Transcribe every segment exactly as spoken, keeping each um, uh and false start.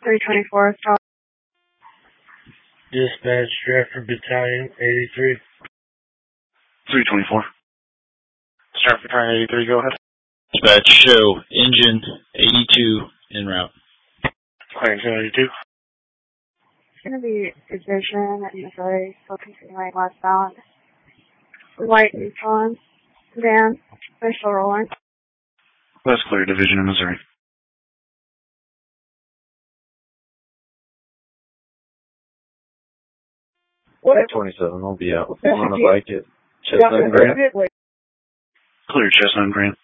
three twenty-four, stop. Dispatch, Stratford Battalion, eighty-three. three twenty-four. Stratford Battalion, eighty-three, go ahead. Dispatch, show, engine, eighty-two, en route. Engine eighty-two. It's going to be Division in Missouri, still continuing westbound. White Nissan van, they're still rolling. That's clear, Division in Missouri. What? twenty-seven, I'll be out. I'm on a bike at Chestnut and Grant. Clear, Chestnut and Grant.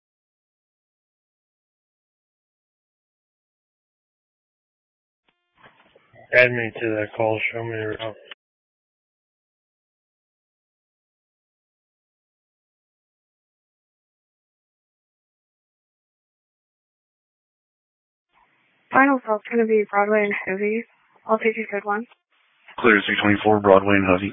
Add me to that call, show me the route. Final call's going to be Broadway and Hovey. I'll take a good one. Clear, three twenty-four, Broadway and Hovey.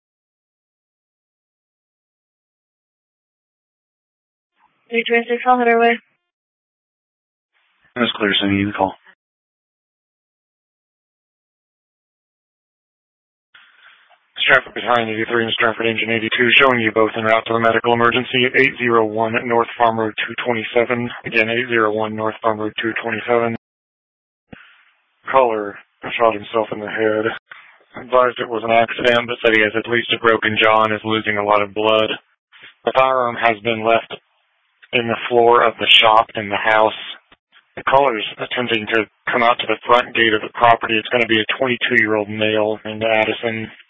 three twenty-six, I'll head our way. That's clear, sending you the call. Stratford Battalion eighty-three and Stratford Engine eighty-two, showing you both en route to the medical emergency at eight oh one North Farm Road two twenty-seven. Again, eight oh one North Farm Road two twenty-seven. Caller shot himself in the head. Advised it was an accident, but said he has at least a broken jaw and is losing a lot of blood. The firearm has been left in the floor of the shop in the house. The caller's attempting to come out to the front gate of the property. It's going to be a twenty-two-year-old male named Addison.